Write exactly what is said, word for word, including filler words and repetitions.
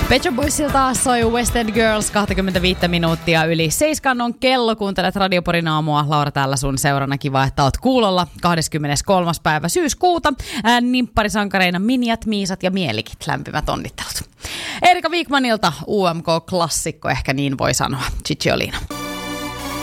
Pet Shop Boysilta soi West End Girls kaksikymmentäviisi minuuttia yli seiskan on kello. Kuuntelet Radioporin aamua. Laura täällä sun seurana. Kiva, että oot kuulolla. kahdeskymmeneskolmas päivä syyskuuta. Ää, nimpparisankareina Minjat, Miisat ja Mielikit. Lämpimät onnittelut. Erika Wikmanilta U M K-klassikko, ehkä niin voi sanoa. Cicciolina.